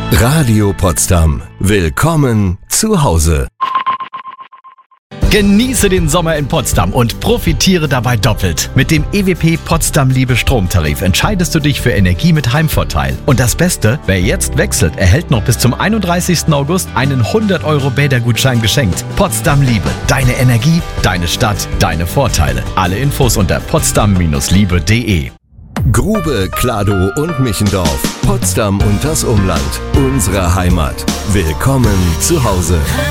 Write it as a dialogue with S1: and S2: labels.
S1: Radio Potsdam. Willkommen zu Hause.
S2: Genieße den Sommer in Potsdam und profitiere dabei doppelt. Mit dem EWP Potsdam Liebe Stromtarif entscheidest du dich für Energie mit Heimvorteil. Und das Beste, wer jetzt wechselt, erhält noch bis zum 31. August einen 100€ Bädergutschein geschenkt. Potsdam Liebe, deine Energie, deine Stadt, deine Vorteile. Alle Infos unter potsdam-liebe.de.
S1: Grube, Kladow und Michendorf. Potsdam und das Umland. Unsere Heimat. Willkommen zu Hause.